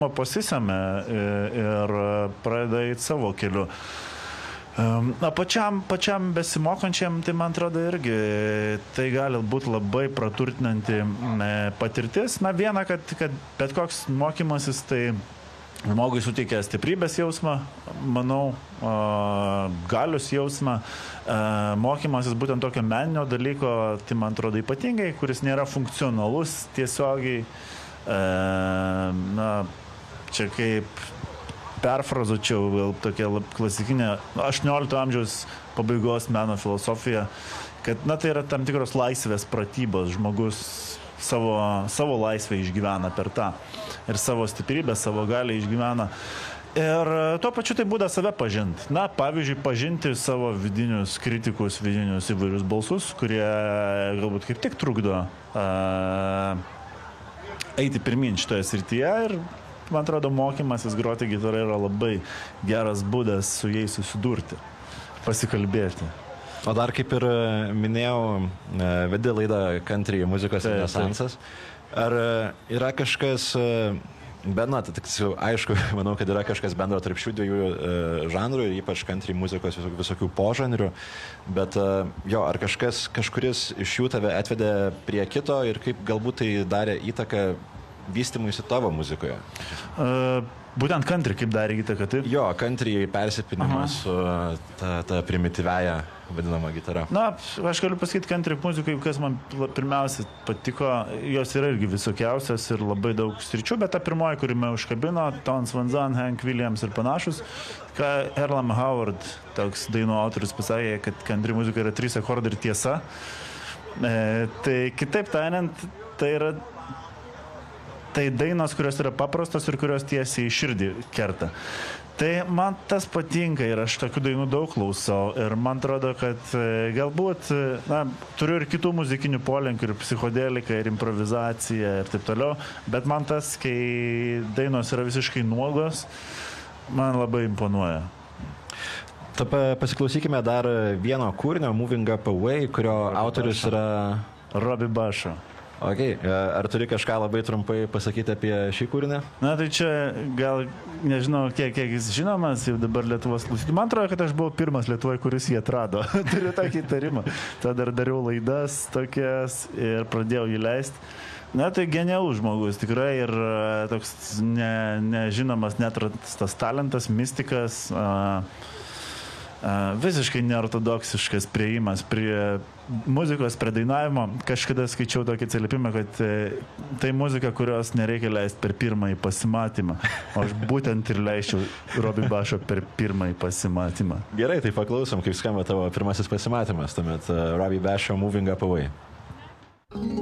pasisėmė ir pradeda eiti savo keliu. Pačiam besimokančiam, tai man atrodo irgi tai gali būti labai praturtinanti patirtis. Viena, kad bet koks mokymasis tai žmogui suteikia stiprybės jausmą, manau, galios jausmą. Mokymasis būtent tokio meninio dalyko, tai man atrodo ypatingai, kuris nėra funkcionalus tiesiogiai. Čia kaip perfrazuočiau, gal tokia klasikinė 18 amžiaus pabaigos meno filosofija, kad tai yra tam tikros laisvės pratybos, žmogus savo laisvę išgyvena per tą ir savo stiprybę, savo galią išgyvena. Ir tuo pačiu tai būda save pažinti. Pavyzdžiui, pažinti savo vidinius kritikus, vidinius įvairius balsus, kurie galbūt kaip tik trukdo eiti pirmin šitoje srityje ir man atrodo, mokymasis groti gitarą yra labai geras būdas su jais susidurti, pasikalbėti. O dar kaip ir minėjau, vedi laidą Country muzikos renesansas. Ar yra kažkas, aišku, manau, kad yra kažkas bendro tarp šių dviejų žanrų, ypač country muzikos visokių požanrių, bet ar kažkuris iš jų tave atvedė prie kito ir kaip galbūt tai darė įtaką vystymuisi tavo muzikoje? Būtent country kaip darė įtaką, taip? Jo, country persipinimas su ta primityviaja vadinama gitara. Aš galiu pasakyti, country muzikai, kas man pirmiausia patiko, jos yra irgi visokiausias ir labai daug sričių, bet ta pirmoji, kuri mane užkabino, Townes Van Zandt, Hank Williams ir panašus, ką Earl Howard, toks dainų autorius, pasakė, kad country muzika yra 3 akordai ir tiesa. Tai kitaip tariant, tai dainos, kurios yra paprastos ir kurios tiesiai į širdį kerta. Tai man tas patinka ir aš tokių dainų daug klausau ir man atrodo, kad galbūt, turiu ir kitų muzikinių polinkių, ir psichodelika, ir improvizacija ir taip toliau, bet man tas, kai dainos yra visiškai nuogos, man labai imponuoja. Pasiklausykime dar vieno kūrinio, Moving Up Away, kurio autorius yra Robbie Basho. Ar turi kažką labai trumpai pasakyti apie šį kūrinį? Tai čia gal, nežinau, kiek jis žinomas jau dabar Lietuvos klausytojų. Man atrodo, kad aš buvau pirmas Lietuvoje, kuris jį atrado. Turiu tokį įtarimą. Tada dariau laidas tokias ir pradėjau jį leisti. Tai genialus žmogus, tikrai, ir toks nežinomas, neatrastas talentas, mistikas, visiškai neortodoksiškas priėjimas prie muzikos, prie dainavimo. Kažkada skaičiau tokį atsiliepimą, kad tai muzika, kurios nereikia leisti per pirmąjį pasimatymą. O aš būtent ir leisčiau Robbie Basho per pirmąjį pasimatymą. Gerai, tai paklausom, kaip skamba tavo pirmasis pasimatymas, tuomet Robbie Basho Moving Up Away.